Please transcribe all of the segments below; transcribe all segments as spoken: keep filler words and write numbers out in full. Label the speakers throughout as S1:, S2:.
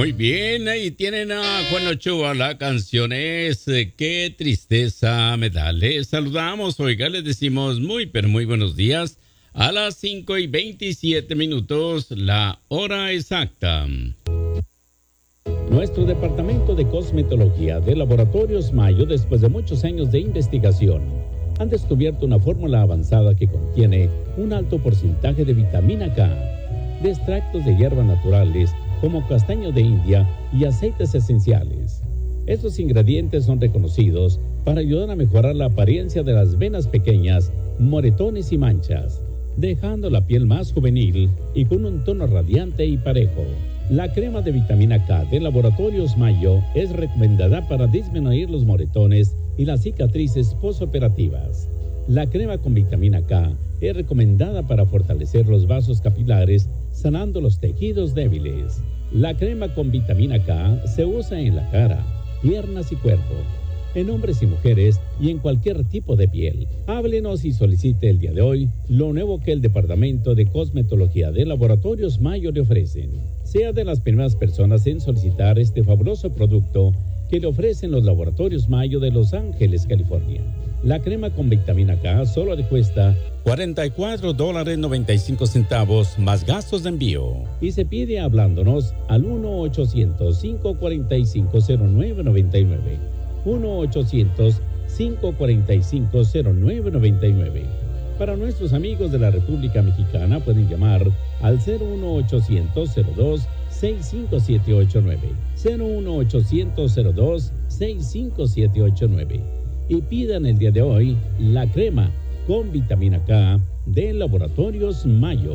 S1: Muy bien, ahí tienen a Juan Ochoa, la canción es eh, Qué tristeza me da. Les saludamos, oiga, les decimos muy, pero muy buenos días. A las cinco y veintisiete minutos, la hora exacta. Nuestro departamento de cosmetología de Laboratorios Mayo, después de muchos años de investigación, han descubierto una fórmula avanzada que contiene un alto porcentaje de vitamina K, de extractos de hierbas naturales como castaño de India y aceites esenciales. Estos ingredientes son reconocidos para ayudar a mejorar la apariencia de las venas pequeñas, moretones y manchas, dejando la piel más juvenil y con un tono radiante y parejo. La crema de vitamina K de Laboratorios Mayo es recomendada para disminuir los moretones y las cicatrices postoperativas. La crema con vitamina K es recomendada para fortalecer los vasos capilares, sanando los tejidos débiles. La crema con vitamina K se usa en la cara, piernas y cuerpo, en hombres y mujeres y en cualquier tipo de piel. Háblenos y solicite el día de hoy lo nuevo que el Departamento de Cosmetología de Laboratorios Mayo le ofrecen. Sea de las primeras personas en solicitar este fabuloso producto que le ofrecen los Laboratorios Mayo de Los Ángeles, California. La crema con vitamina K solo le cuesta cuarenta y cuatro dólares noventa y cinco centavos más gastos de envío. Y se pide hablándonos al uno ochocientos, cinco cuatro cinco, cero nueve nueve nueve. uno ochocientos, cinco cuatro cinco, cero nueve nueve nueve. Para nuestros amigos de la República Mexicana pueden llamar al cero uno ochocientos, cero dos, seis cinco siete ocho nueve. cero uno ochocientos, cero dos, seis cinco siete ocho nueve. Y pidan el día de hoy la crema con vitamina K de Laboratorios Mayo.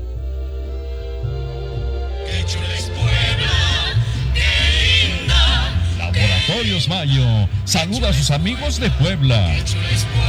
S2: ¡Qué chula es Puebla! ¡Qué linda!
S3: Laboratorios Mayo saluda a sus amigos de Puebla.